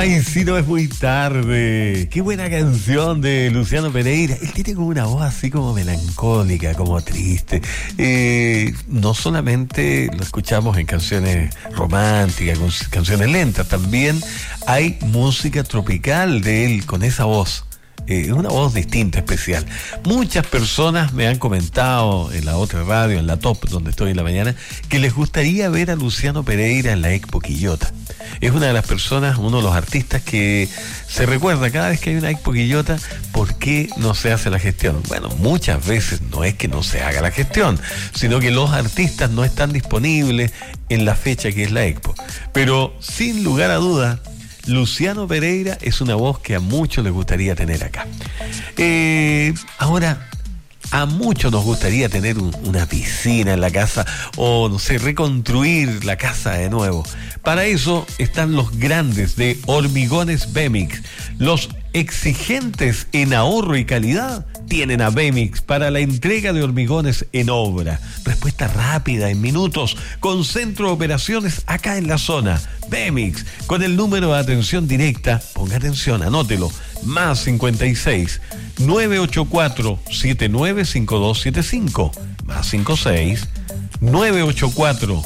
Ay, sí, no es muy tarde. Qué buena canción de Luciano Pereira. Él tiene como una voz así como melancólica, como triste. No solamente lo escuchamos en canciones románticas, canciones lentas, también hay música tropical de él con esa voz. Una voz distinta, especial. Muchas personas me han comentado en la otra radio, en la Top, donde estoy en la mañana, que les gustaría ver a Luciano Pereira en la Expo Quillota. Es una de las personas, uno de los artistas que se recuerda cada vez que hay una Expo Quillota, ¿por qué no se hace la gestión? Bueno, muchas veces no es que no se haga la gestión, sino que los artistas no están disponibles en la fecha que es la Expo. Pero sin lugar a dudas, Luciano Pereira es una voz que a muchos les gustaría tener acá. Ahora, a muchos nos gustaría tener una piscina en la casa o, no sé, reconstruir la casa de nuevo. Para eso están los grandes de Hormigones Bemix. Los exigentes en ahorro y calidad tienen a Bemix para la entrega de hormigones en obra. Respuesta rápida en minutos con centro de operaciones acá en la zona. Bemix, con el número de atención directa, ponga atención, anótelo, más 56 984 795275, más 56 984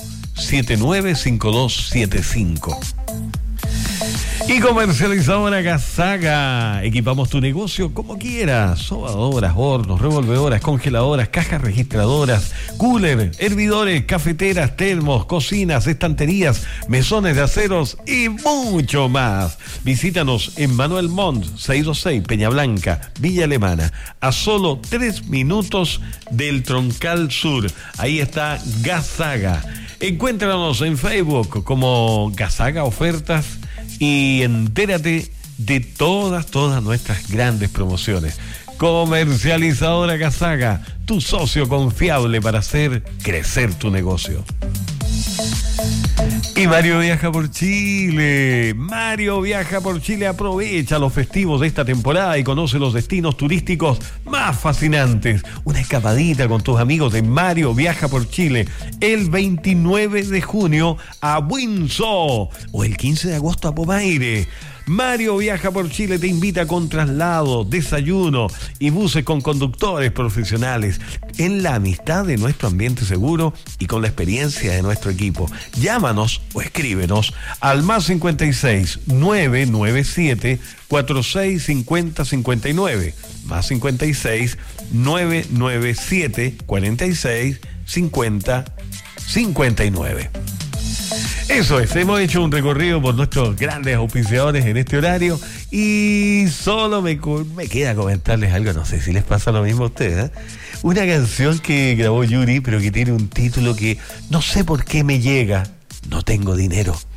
795275. Y comercializadora Gazaga. Equipamos tu negocio como quieras. Sobadoras, hornos, revolvedoras, congeladoras, cajas registradoras, cooler, hervidores, cafeteras, termos, cocinas, estanterías, mesones de aceros y mucho más. Visítanos en Manuel Montt, 626, Peña Blanca, Villa Alemana, a solo 3 minutos del Troncal Sur. Ahí está Gazaga. Encuéntranos en Facebook como Gazaga Ofertas y entérate de todas nuestras grandes promociones. Comercializadora Gazaga, tu socio confiable para hacer crecer tu negocio. Y Mario viaja por Chile. Mario viaja por Chile. Aprovecha los festivos de esta temporada y conoce los destinos turísticos más fascinantes. Una escapadita con tus amigos de Mario viaja por Chile el 29 de junio a Windsor o el 15 de agosto a Pomaire. Mario viaja por Chile te invita con traslado, desayuno y buses con conductores profesionales en la amistad de nuestro ambiente seguro y con la experiencia de nuestro equipo. Llámanos o escríbenos al más 56 997 4650 59, más 56 997 46 50 59. Eso es, hemos hecho un recorrido por nuestros grandes auspiciadores en este horario y solo me queda comentarles algo, no sé si les pasa lo mismo a ustedes, ¿eh? Una canción que grabó Yuri, pero que tiene un título que no sé por qué me llega, No tengo dinero.